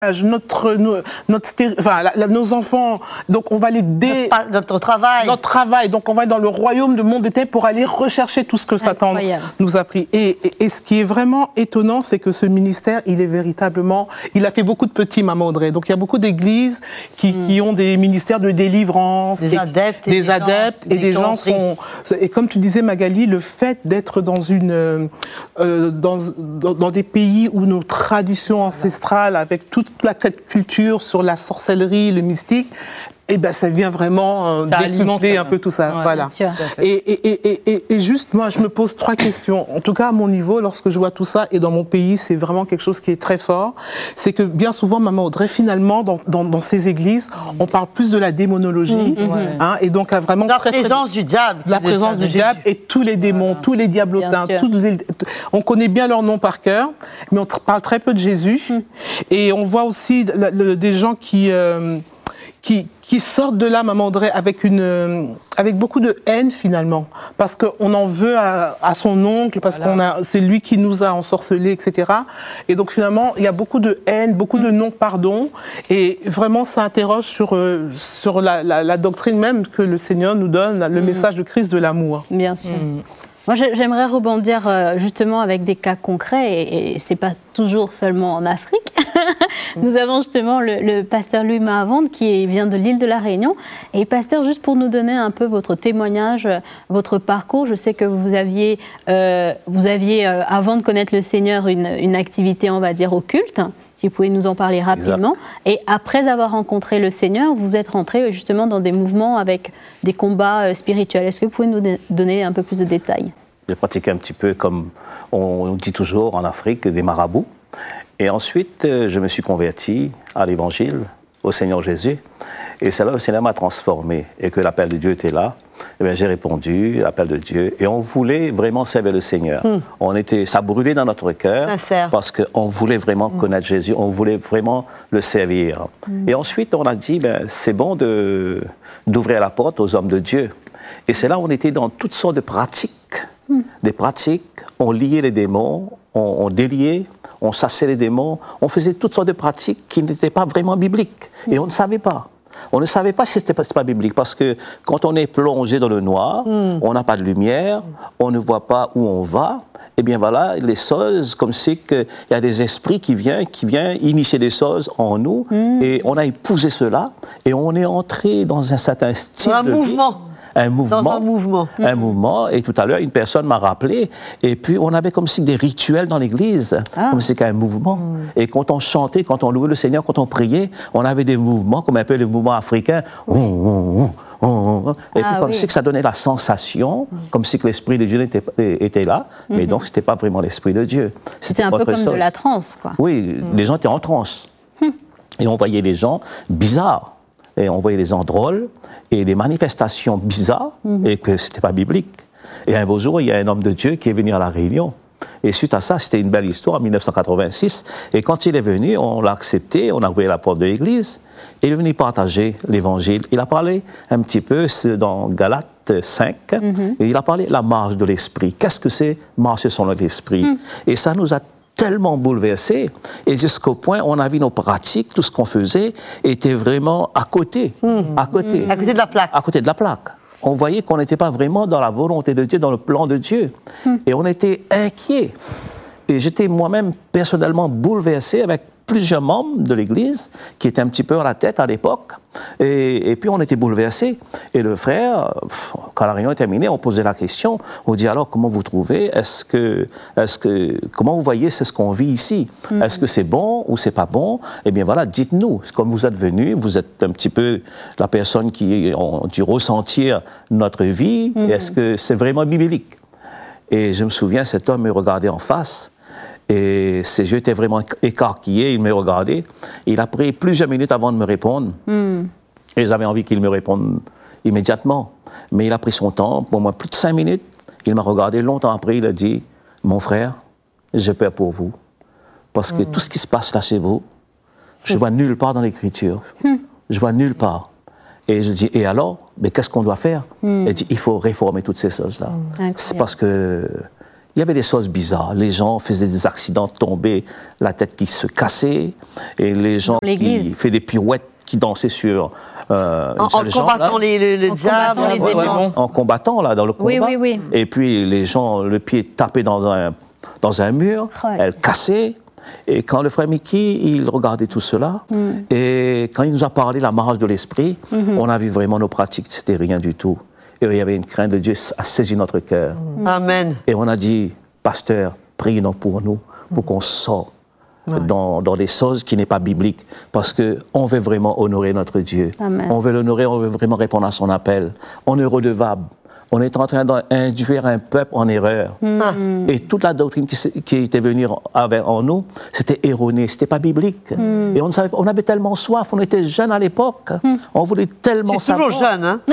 nos enfants, donc on va les notre travail, donc on va dans le royaume du monde des ténèbres pour aller rechercher tout ce que Satan nous a pris. Et ce qui est vraiment étonnant, c'est que ce ministère, il a fait beaucoup de petits, Maman Audrey. Donc il y a beaucoup d'églises qui ont des ministères de délivrance, des adeptes et des gens sont. Et comme tu disais, Magali, le fait d'être dans des pays où nos traditions ancestrales, avec toute la culture sur la sorcellerie, le mystique, eh ben ça vient vraiment décupler un peu tout ça. Ouais, voilà. Et juste, moi, je me pose 3 questions. En tout cas, à mon niveau, lorsque je vois tout ça, et dans mon pays, c'est vraiment quelque chose qui est très fort. C'est que bien souvent, Maman Audrey, finalement, dans ces églises, on parle plus de la démonologie, et donc vraiment la présence du diable, la présence du diable et tous les démons, tous les diablotins, on connaît bien leur nom par cœur, mais on parle très peu de Jésus. Et on voit aussi des gens qui sortent de là, Maman Audrey, avec beaucoup de haine finalement, parce qu'on en veut à son oncle, parce c'est lui qui nous a ensorcelés, etc. Et donc finalement, il y a beaucoup de haine, beaucoup de non-pardon, et vraiment ça interroge sur la doctrine même que le Seigneur nous donne, le message de Christ de l'amour. Bien sûr. Moi, j'aimerais rebondir justement avec des cas concrets, et c'est pas toujours seulement en Afrique. Nous avons justement le pasteur Louis Mahavonde qui vient de l'île de la Réunion. Et pasteur, juste pour nous donner un peu votre témoignage, votre parcours, je sais que vous aviez avant de connaître le Seigneur, une activité, on va dire, occulte. Si vous pouvez nous en parler rapidement. Exact. Et après avoir rencontré le Seigneur, vous êtes rentré justement dans des mouvements avec des combats spirituels. Est-ce que vous pouvez nous donner un peu plus de détails? J'ai pratiqué un petit peu, comme on dit toujours en Afrique, des marabouts. Et ensuite, je me suis converti à l'Évangile, au Seigneur Jésus. Et c'est là que le Seigneur m'a transformé et que l'appel de Dieu était là. Eh bien, j'ai répondu à l'appel de Dieu et on voulait vraiment servir le Seigneur. Ça brûlait dans notre cœur parce qu'on voulait vraiment connaître Jésus, on voulait vraiment le servir. Et ensuite, on a dit, c'est bon d'ouvrir la porte aux hommes de Dieu. Et c'est là où on était dans toutes sortes de pratiques. Des pratiques, on liait les démons, on déliait, on chassait les démons, on faisait toutes sortes de pratiques qui n'étaient pas vraiment bibliques. Et on ne savait pas. On ne savait pas si ce n'était pas biblique, parce que quand on est plongé dans le noir, on n'a pas de lumière, on ne voit pas où on va. Eh bien voilà, les choses, comme c'est qu'il y a des esprits qui viennent initier des choses en nous, et on a épousé cela, et on est entré dans un certain style de vie. Un mouvement. Et tout à l'heure, une personne m'a rappelé. Et puis, on avait comme si des rituels dans l'église, comme si c'était un mouvement. Et quand on chantait, quand on louait le Seigneur, quand on priait, on avait des mouvements, comme un peu les mouvements africains. Et puis, comme si que ça donnait la sensation, comme si que l'Esprit de Dieu était là. Mais donc, ce n'était pas vraiment l'Esprit de Dieu. C'était un peu comme de la transe, quoi. Oui, les gens étaient en transe. Et on voyait les gens bizarres. Et on voyait les gens drôles et des manifestations bizarres et que ce n'était pas biblique. Et un beau jour, il y a un homme de Dieu qui est venu à La Réunion. Et suite à ça, c'était une belle histoire en 1986. Et quand il est venu, on l'a accepté, on a ouvert la porte de l'église. Et il est venu partager l'évangile. Il a parlé un petit peu dans Galates 5. Et il a parlé de la marche de l'esprit. Qu'est-ce que c'est marcher selon l'esprit? Et ça nous a tellement bouleversés, et jusqu'au point, on a vu nos pratiques, tout ce qu'on faisait, était vraiment à côté de la plaque. À côté de la plaque. On voyait qu'on n'était pas vraiment dans la volonté de Dieu, dans le plan de Dieu. Et on était inquiets. Et j'étais moi-même personnellement bouleversé avec plusieurs membres de l'Église qui étaient un petit peu à la tête à l'époque. Et puis on était bouleversés. Et le frère, quand la réunion est terminée, on posait la question. On dit alors comment vous trouvez? Comment vous voyez c'est ce qu'on vit ici? Est-ce que c'est bon ou c'est pas bon? Eh bien voilà, dites-nous. Comme vous êtes venus, vous êtes un petit peu la personne qui a dû ressentir notre vie. Est-ce que c'est vraiment biblique? Et je me souviens, cet homme me regardait en face. Et ses yeux étaient vraiment écarquillés, il me regardait. Il a pris plusieurs minutes avant de me répondre. Et j'avais envie qu'il me réponde immédiatement. Mais il a pris son temps, pour moi plus de 5 minutes. Il m'a regardé longtemps après, il a dit « Mon frère, j'ai peur pour vous. Parce que tout ce qui se passe là chez vous, je ne vois nulle part dans l'Écriture. Je vois nulle part. » Et je dis « Et alors, mais qu'est-ce qu'on doit faire ?» Il dit « Il faut réformer toutes ces choses-là. » C'est parce que il y avait des choses bizarres. Les gens faisaient des accidents, tombaient, la tête qui se cassait, et les gens qui faisaient des pirouettes, qui dansaient sur en combattant le diable, les démons. En combattant, là, dans le combat. Oui. Et puis, les gens, le pied tapé dans un mur, elle cassait. Et quand le frère Mickey, il regardait tout cela, et quand il nous a parlé de la marche de l'esprit, on a vu vraiment nos pratiques, c'était rien du tout. Et il y avait une crainte de Dieu à saisir notre cœur. Amen. Et on a dit, pasteur, priez donc pour nous, pour qu'on sorte dans des choses qui n'est pas bibliques, parce qu'on veut vraiment honorer notre Dieu. Amen. On veut l'honorer, on veut vraiment répondre à son appel. On est redevable. On est en train d'induire un peuple en erreur. Et toute la doctrine qui était venue en nous, c'était erroné, c'était pas biblique. Et on avait tellement soif, on était jeunes à l'époque, on voulait tellement savoir. Toujours jeune, hein?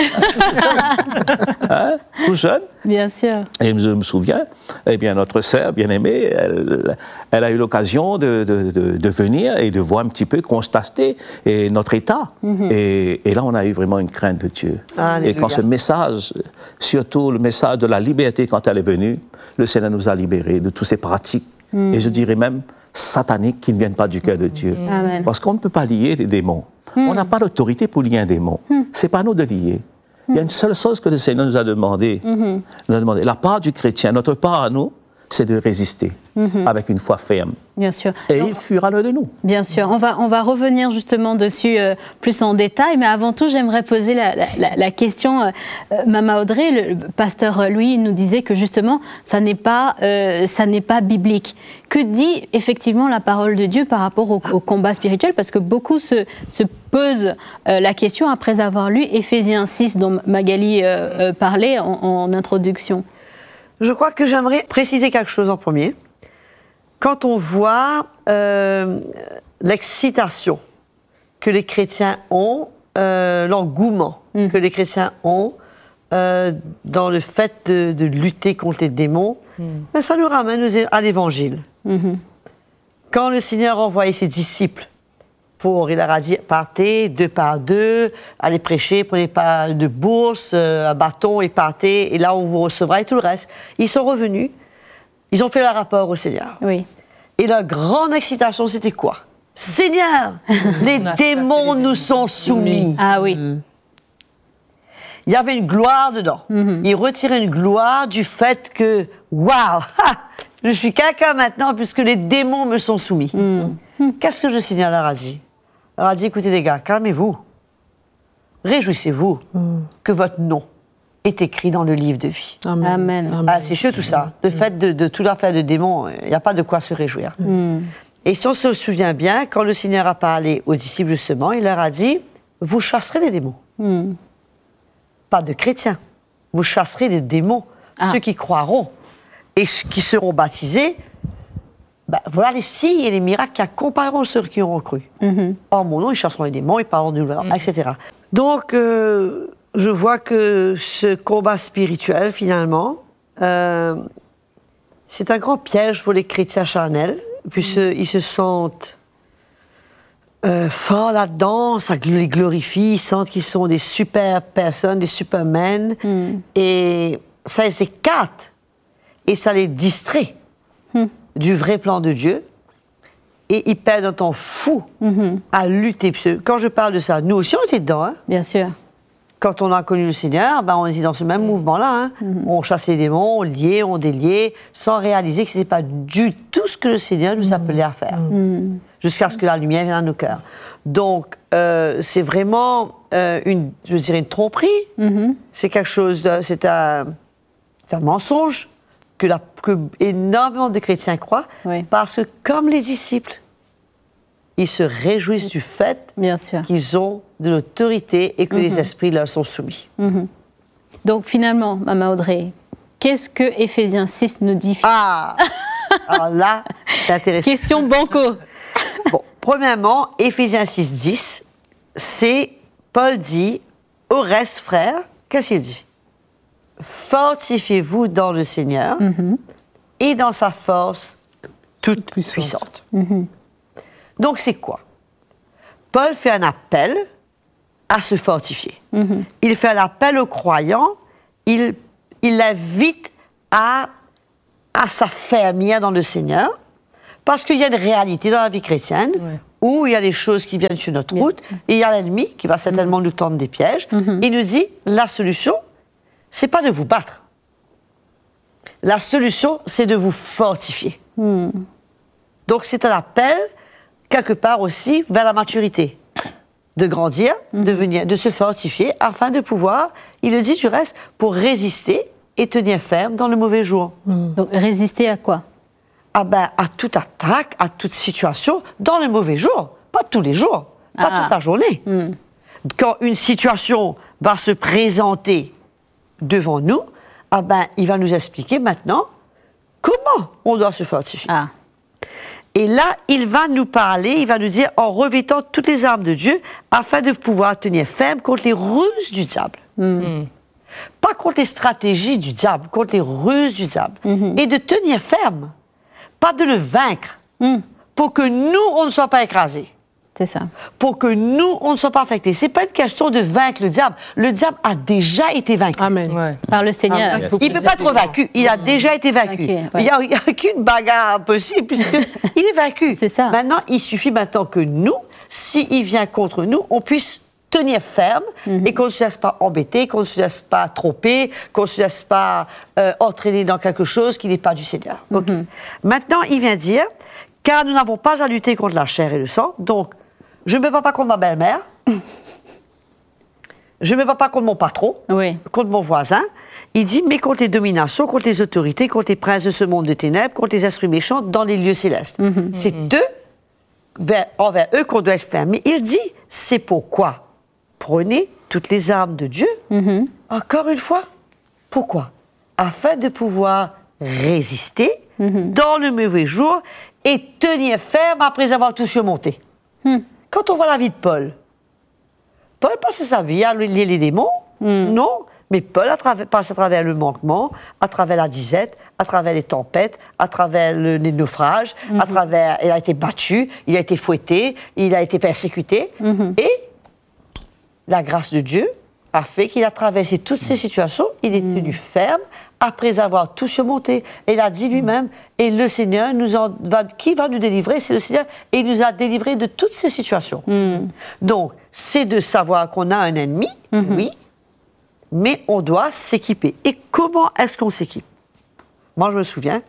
Tout jeune. Bien sûr. Et je me souviens, eh bien, notre sœur bien-aimée, elle a eu l'occasion de venir et de voir un petit peu, constater notre état. Et là, on a eu vraiment une crainte de Dieu. Alléluia. Et quand ce message, surtout le message de la liberté, quand elle est venue, le Seigneur nous a libérés de toutes ces pratiques. Et je dirais même sataniques qui ne viennent pas du cœur de Dieu. Amen. Parce qu'on ne peut pas lier les démons. On n'a pas d'autorité pour lier un démon. C'est pas à nous de lier. Il y a une seule chose que le Seigneur nous a demandé. La part du chrétien, notre part à nous, c'est de résister avec une foi ferme. Bien sûr. Et il fuira l'un de nous. Bien sûr. On va revenir justement dessus plus en détail, mais avant tout, j'aimerais poser la question. Mama Audrey, le pasteur Louis nous disait que justement, ça n'est pas biblique. Que dit effectivement la parole de Dieu par rapport au combat spirituel? Parce que beaucoup se posent la question après avoir lu Éphésiens 6, dont Magali parlait en introduction. Je crois que j'aimerais préciser quelque chose en premier. Quand on voit l'excitation que les chrétiens ont, l'engouement que les chrétiens ont dans le fait de lutter contre les démons, ben ça nous ramène à l'Évangile. Quand le Seigneur envoyait ses disciples, il leur a dit, partez 2 par 2, allez prêcher, prenez pas de bourse, un bâton et partez, et là on vous recevra et tout le reste. Ils sont revenus, ils ont fait leur rapport au Seigneur. Oui. Et leur grande excitation, c'était quoi? Seigneur, les démons nous sont soumis. Ah oui. Il y avait une gloire dedans. Ils retiraient une gloire du fait que, waouh, je suis quelqu'un maintenant puisque les démons me sont soumis. Qu'est-ce que le Seigneur leur a dit? Il leur a dit, écoutez les gars, calmez-vous. Réjouissez-vous que votre nom est écrit dans le livre de vie. Amen. Ah, c'est sûr tout ça. Le fait de toute l'affaire de démons, il n'y a pas de quoi se réjouir. Et si on se souvient bien, quand le Seigneur a parlé aux disciples justement, il leur a dit, vous chasserez les démons. Pas de chrétiens. Vous chasserez les démons. Ceux qui croiront et qui seront baptisés, ben, voilà les signes et les miracles qui accompagneront ceux qui auront cru. En mon nom, ils chasseront les démons, ils parleront de nouvelles langues, etc. Donc, je vois que ce combat spirituel, finalement, c'est un grand piège pour les chrétiens charnels, puisqu'ils se sentent forts là-dedans, ça les glorifie, ils sentent qu'ils sont des super personnes, des supermen, et ça les écarte, et ça les distrait du vrai plan de Dieu, et ils perdent un temps fou à lutter. Quand je parle de ça, nous aussi on était dedans. Hein? Bien sûr. Quand on a connu le Seigneur, ben on était dans ce même mouvement-là. Hein? On chassait les démons, on liait, on déliait, sans réaliser que ce n'était pas du tout ce que le Seigneur nous appelait à faire. Jusqu'à ce que la lumière vienne dans nos cœurs. Donc, c'est vraiment je dirais une tromperie. C'est quelque chose, c'est un mensonge que énormément de chrétiens croient, parce que comme les disciples, ils se réjouissent du fait qu'ils ont de l'autorité et que les esprits leur sont soumis. Donc finalement, Mama Audrey, qu'est-ce que Éphésiens 6 nous dit? Alors là, c'est intéressant. Question banco. Bon, premièrement, Éphésiens 6:10, c'est Paul dit, au reste, frères, qu'est-ce qu'il dit? Fortifiez-vous dans le Seigneur et dans sa force toute puissante. Donc, c'est quoi? Paul fait un appel à se fortifier. Il fait un appel aux croyants, il l'invite à à s'affermir dans le Seigneur, parce qu'il y a une réalité dans la vie chrétienne, où il y a des choses qui viennent sur notre route, et il y a l'ennemi qui va certainement nous tendre des pièges. Il nous dit, la solution, c'est pas de vous battre. La solution, c'est de vous fortifier. Donc c'est un appel, quelque part aussi, vers la maturité. De grandir, de se fortifier, afin de pouvoir, il le dit du reste, pour résister et tenir ferme dans le mauvais jour. Donc résister à quoi? À toute attaque, à toute situation, dans le mauvais jour. Pas tous les jours, pas toute la journée. Quand une situation va se présenter devant nous, il va nous expliquer maintenant comment on doit se fortifier. Et là, il va nous parler, il va nous dire, en revêtant toutes les armes de Dieu, afin de pouvoir tenir ferme contre les ruses du diable. Pas contre les stratégies du diable, contre les ruses du diable. Et de tenir ferme, pas de le vaincre, pour que nous, on ne soit pas écrasés. C'est ça. Pour que nous, on ne soit pas affectés. C'est pas une question de vaincre le diable. Le diable a déjà été vaincu. Amen. Par le Seigneur. Il ne peut pas être vaincu. Il a déjà été vaincu. Il n'y a qu'une bagarre possible, puisqu'il est vaincu. C'est ça. Maintenant, il suffit maintenant que nous, s'il vient contre nous, on puisse tenir ferme et qu'on ne se laisse pas embêter, qu'on ne se laisse pas tromper, qu'on ne se laisse pas entraîner dans quelque chose qui n'est pas du Seigneur. Maintenant, il vient dire, car nous n'avons pas à lutter contre la chair et le sang, donc je ne me bats pas contre ma belle-mère, je ne me bats pas contre mon patron, contre mon voisin. Il dit, mais contre les dominations, contre les autorités, contre les princes de ce monde de ténèbres, contre les esprits méchants dans les lieux célestes. C'est envers eux qu'on doit être fermé. Il dit, c'est pourquoi prenez toutes les armes de Dieu. Encore une fois, pourquoi? Afin de pouvoir résister dans le mauvais jour et tenir ferme après avoir tout surmonté. Quand on voit la vie de Paul passait sa vie à lier les démons, non, mais Paul passe à travers le manquement, à travers la disette, à travers les tempêtes, à travers les naufrages, il a été battu, il a été fouetté, il a été persécuté, et la grâce de Dieu a fait qu'il a traversé toutes ces situations, il est tenu ferme après avoir tout surmonté. Et il a dit lui-même, et le Seigneur qui va nous délivrer? C'est le Seigneur, et il nous a délivrés de toutes ces situations. Donc, c'est de savoir qu'on a un ennemi, oui, mais on doit s'équiper. Et comment est-ce qu'on s'équipe? Moi, je me souviens,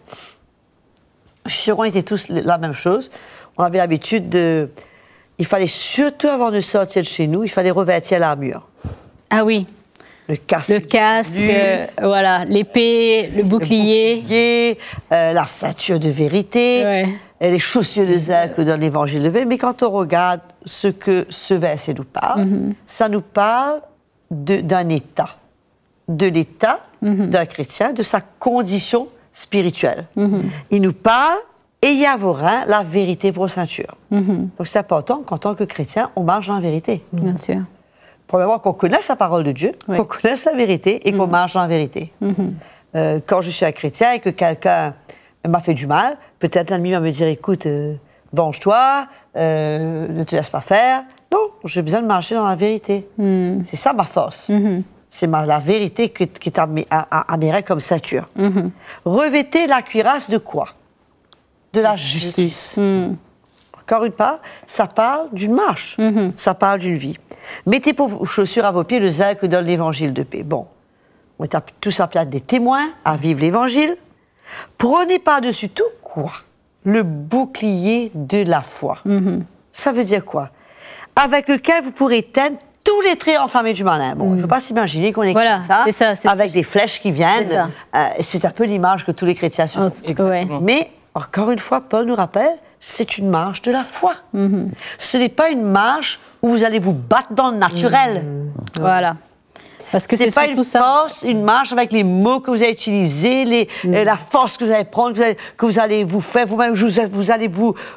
je suis sûre qu'on était tous la même chose. On avait l'habitude de... Il fallait surtout, avant de sortir de chez nous, il fallait revêtir l'armure. Ah oui. Le casque, voilà, l'épée, le bouclier. La ceinture de vérité, les chaussures de zèle que donne l'évangile de paix. Mais quand on regarde ce que ce verset nous parle, ça nous parle d'un état, de l'état d'un chrétien, de sa condition spirituelle. Il nous parle, ayez à vos reins la vérité pour ceinture. Donc c'est important qu'en tant que chrétien, on marche en vérité. Bien sûr. Premièrement, qu'on connaisse la parole de Dieu, qu'on connaisse la vérité et qu'on marche dans la vérité. Quand je suis un chrétien et que quelqu'un m'a fait du mal, peut-être l'ennemi va me dire, écoute, venge-toi, ne te laisse pas faire. Non, j'ai besoin de marcher dans la vérité. C'est ça ma force. C'est la vérité qui est à mes reins comme ceinture. Revêtez la cuirasse de quoi? De la justice. Encore une part, ça parle d'une marche, ça parle d'une vie. Mettez pour vos chaussures à vos pieds le zèle que donne l'évangile de paix. Bon, on est tous appelés à être des témoins, à vivre l'évangile. Prenez par-dessus tout quoi? Le bouclier de la foi. Ça veut dire quoi? Avec lequel vous pourrez éteindre tous les traits enflammés du malin. Bon, il ne faut pas s'imaginer qu'on est comme ça, avec des flèches qui viennent. C'est un peu l'image que tous les chrétiens se font. Mais, encore une fois, Paul nous rappelle, c'est une marche de la foi. Ce n'est pas une marche où vous allez vous battre dans le naturel. Voilà. Parce que c'est pas une force, une marche avec les mots que vous allez utiliser, la force que vous allez prendre, que vous allez vous faire vous-même, vous allez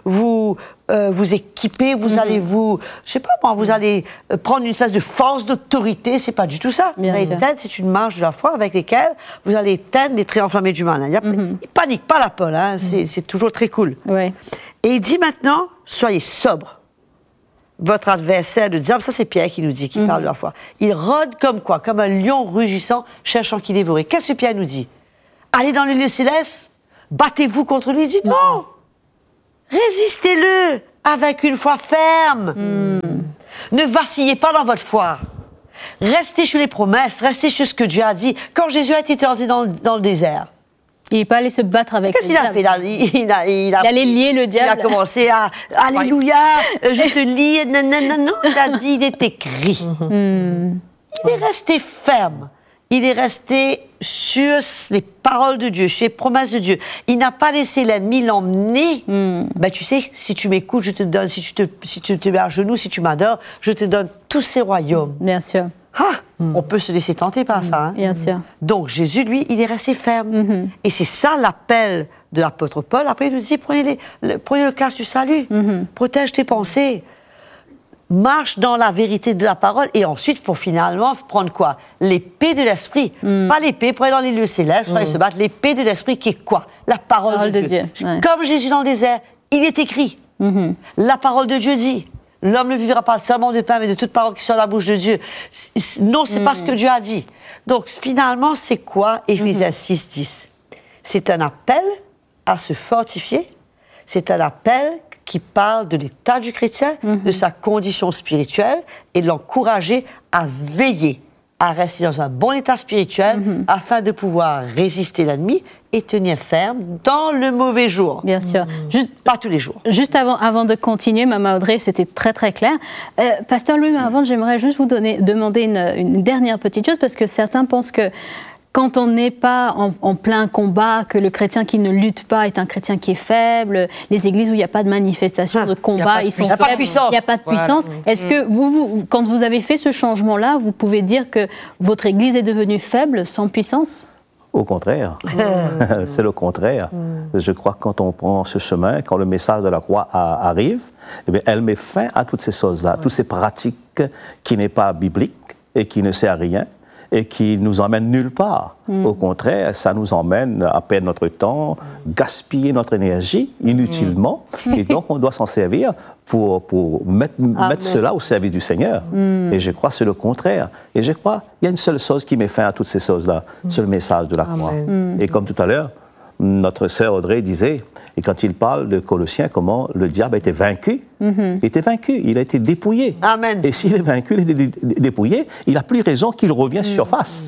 vous équiper, vous allez vous allez prendre une espèce de force d'autorité, c'est pas du tout ça. Vous allez éteindre, c'est une marche de la foi avec laquelle vous allez éteindre les traits enflammés du mal. Il panique pas la Paul, c'est toujours très cool. Et il dit maintenant, soyez sobres. Votre adversaire, le diable, ça c'est Pierre qui nous dit, qui parle de la foi. Il rôde comme quoi? Comme un lion rugissant, cherchant qui dévorer. Qu'est-ce que Pierre nous dit? Allez dans le lieu céleste, battez-vous contre lui. Il dit non, résistez-le avec une foi ferme. Ne vacillez pas dans votre foi. Restez sur les promesses, restez sur ce que Dieu a dit. Quand Jésus a été tenté dans le désert, il n'est pas allé se battre avec qu'est-ce qu'il a fait? Il allait lier le diable. Il a commencé à Alléluia, je te lie. Non, il a dit, il est écrit. Il est resté ferme. Il est resté sur les paroles de Dieu, sur les promesses de Dieu. Il n'a pas laissé l'ennemi l'emmener. Ben, tu sais, si tu m'écoutes, je te donne, si tu te mets à genoux, si tu m'adores, je te donne tous ces royaumes. Bien sûr. On peut se laisser tenter par ça. Hein? Bien sûr. Donc Jésus, lui, il est resté ferme. Et c'est ça l'appel de l'apôtre Paul. Après, il nous dit, prenez le casque du salut, protège tes pensées, marche dans la vérité de la parole, et ensuite, pour finalement prendre quoi? L'épée de l'esprit. Pas l'épée pour aller dans les lieux célestes, pour aller se battre. L'épée de l'esprit qui est quoi? La parole de Dieu. Ouais. Comme Jésus dans le désert, il est écrit. La parole de Dieu dit. L'homme ne vivra pas seulement de pain, mais de toute parole qui sort de la bouche de Dieu. Non, c'est pas ce que Dieu a dit. Donc, finalement, c'est quoi Éphésiens 6:10? C'est un appel à se fortifier. C'est un appel qui parle de l'état du chrétien, de sa condition spirituelle, et de l'encourager à veiller, à rester dans un bon état spirituel, afin de pouvoir résister l'ennemi et tenir ferme dans le mauvais jour. Bien sûr. Pas tous les jours. Juste avant de continuer, Maman Audrey, c'était très très clair. Pasteur Louis Mahavand, j'aimerais juste vous demander une dernière petite chose, parce que certains pensent que quand on n'est pas en plein combat, que le chrétien qui ne lutte pas est un chrétien qui est faible, les églises où il n'y a pas de manifestation, de combat, ils sont faibles, il n'y a pas de puissance. Est-ce que vous, quand vous avez fait ce changement-là, vous pouvez dire que votre église est devenue faible, sans puissance? Au contraire, c'est le contraire. Je crois que quand on prend ce chemin, quand le message de la croix arrive, eh bien, elle met fin à toutes ces choses-là, toutes ces pratiques qui n'est pas bibliques et qui ne servent à rien et qui nous emmènent nulle part. Au contraire, ça nous emmène à perdre notre temps, gaspiller notre énergie inutilement, et donc on doit s'en servir pour mettre cela au service du Seigneur. Et je crois que c'est le contraire. Et je crois qu'il y a une seule chose qui met fin à toutes ces choses-là, c'est le message de la croix. Et comme tout à l'heure, notre sœur Audrey disait, et quand il parle de Colossiens, comment le diable a été vaincu, il était vaincu, il a été dépouillé. Amen. Et s'il est vaincu, il est dépouillé, il n'a plus raison qu'il revienne surface.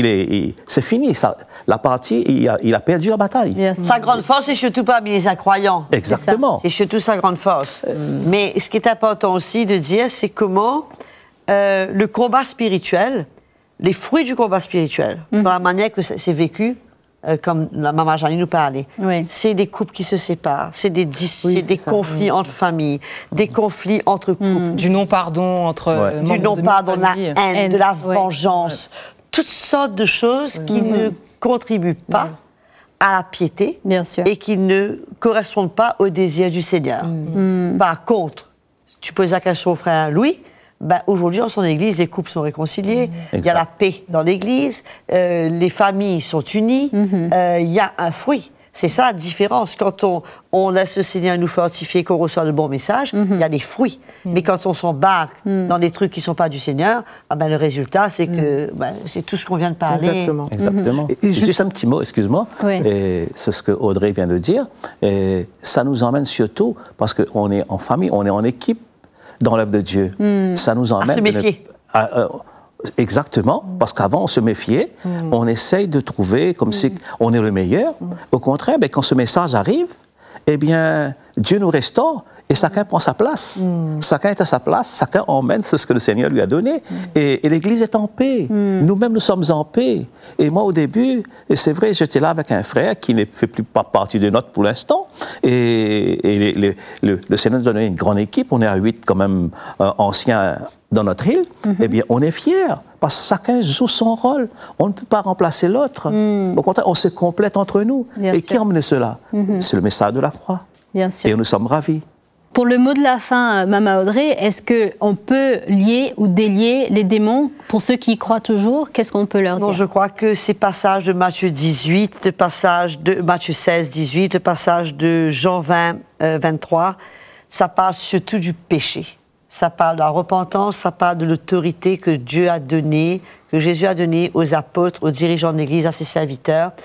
C'est fini, la partie, il a perdu la bataille. Sa grande force, c'est surtout parmi les incroyants. Exactement. C'est surtout sa grande force. Mais ce qui est important aussi de dire, c'est comment le combat spirituel, les fruits du combat spirituel, dans la manière que c'est vécu, comme la maman Jeannie nous parlait, c'est des couples qui se séparent, c'est des conflits entre familles, des conflits entre couples. Du non-pardon entre du non-pardon, de la haine, de la vengeance, toutes sortes de choses qui ne contribuent pas à la piété et qui ne correspondent pas au désir du Seigneur. Par contre, tu poses la question au frère Louis, aujourd'hui, dans son église, les couples sont réconciliés, il y a la paix dans l'église, les familles sont unies, il y a un fruit. C'est ça la différence. Quand on laisse le Seigneur nous fortifier, qu'on reçoit le bon message, il y a des fruits. Mais quand on s'embarque dans des trucs qui ne sont pas du Seigneur, le résultat, c'est que c'est tout ce qu'on vient de parler. Exactement. Et juste un petit mot, excuse-moi. C'est ce que Audrey vient de dire. Et ça nous emmène surtout, parce qu'on est en famille, on est en équipe, dans l'œuvre de Dieu. Ça nous emmène... À se méfier. Exactement, parce qu'avant on se méfiait, on essaye de trouver comme si on est le meilleur. Au contraire, quand ce message arrive, eh bien, Dieu nous restaure et chacun prend sa place. Chacun est à sa place, chacun emmène ce que le Seigneur lui a donné. Et l'Église est en paix. Nous-mêmes, nous sommes en paix. Et moi, au début, et c'est vrai, j'étais là avec un frère qui ne fait plus pas partie de notre pour l'instant. Et le Seigneur nous a donné une grande équipe. On est à 8 quand même anciens dans notre île. Eh bien, on est fiers. Parce que chacun joue son rôle. On ne peut pas remplacer l'autre. Au contraire, on se complète entre nous. Qui a emmené cela? C'est le message de la croix. Bien sûr. Et nous sommes ravis. Pour le mot de la fin, Maman Audrey, est-ce qu'on peut lier ou délier les démons pour ceux qui y croient toujours? Qu'est-ce qu'on peut leur dire? Non, je crois que ces passages de Matthieu 18, le passage de Matthieu 16, 18, le passage de Jean 20, 23, ça parle surtout du péché. Ça parle de la repentance, ça parle de l'autorité que Dieu a donnée, que Jésus a donnée aux apôtres, aux dirigeants de l'Église, à ses serviteurs.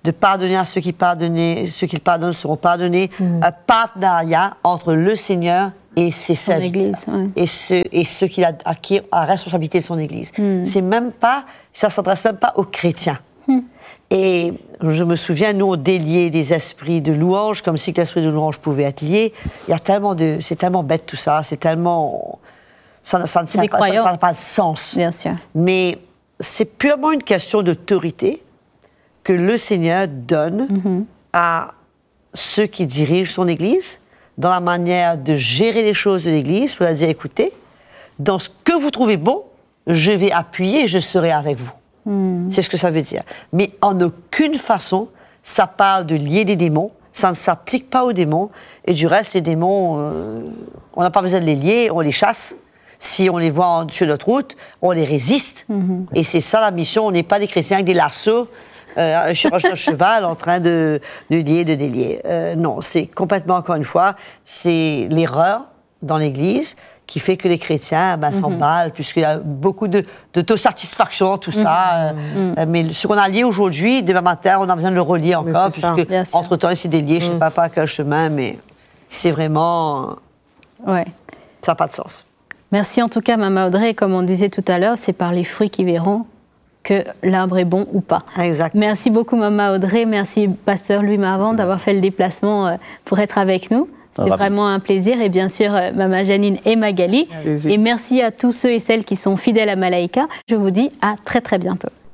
de pardonner à ceux qui pardonnent seront pardonnés, un partenariat entre le Seigneur et ses serviteurs, et ceux qui acquièrent la responsabilité de son Église. C'est même pas, ça s'adresse même pas aux chrétiens. Et je me souviens, nous, on déliait des esprits de louange, comme si l'esprit de louange pouvait être lié. Il y a c'est tellement bête tout ça, c'est tellement... Ça n'a pas de sens. Bien sûr. Mais c'est purement une question d'autorité que le Seigneur donne à ceux qui dirigent son Église, dans la manière de gérer les choses de l'Église, pour leur dire, écoutez, dans ce que vous trouvez bon, je vais appuyer et je serai avec vous. C'est ce que ça veut dire. Mais en aucune façon, ça parle de lier des démons, ça ne s'applique pas aux démons, et du reste, les démons, on n'a pas besoin de les lier, on les chasse. Si on les voit sur notre route, on les résiste. Et c'est ça la mission, on n'est pas des chrétiens avec des lassos, sur un cheval en train de lier, de délier. Non, c'est complètement, encore une fois, c'est l'erreur dans l'Église qui fait que les chrétiens s'emballent, puisqu'il y a beaucoup d'autosatisfaction, tout ça. Mais ce qu'on a lié aujourd'hui, demain matin, on a besoin de le relier encore, puisque entre-temps, c'est délié, je ne sais pas par quel chemin, mais c'est vraiment... Ça n'a pas de sens. Merci en tout cas, Maman Audrey. Comme on disait tout à l'heure, c'est par les fruits qu'ils verront que l'arbre est bon ou pas. Exact. Merci beaucoup, Maman Audrey. Merci, Pasteur Louis Mavand, d'avoir fait le déplacement pour être avec nous. C'était vraiment un plaisir. Et bien sûr, Maman Janine et Magali. Et merci à tous ceux et celles qui sont fidèles à Malaika. Je vous dis à très, très bientôt.